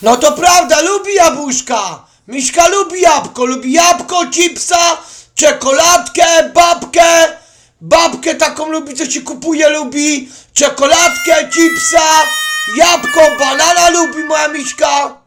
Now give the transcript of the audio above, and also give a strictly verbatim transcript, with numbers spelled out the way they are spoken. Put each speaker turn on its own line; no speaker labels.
No to prawda, lubi jabłuszka. Miśka lubi jabłko, lubi jabłko, chipsa, czekoladkę, babkę. Babkę taką lubi, co ci kupuje, lubi. Czekoladkę, chipsa, jabłko, banana lubi moja Miśka.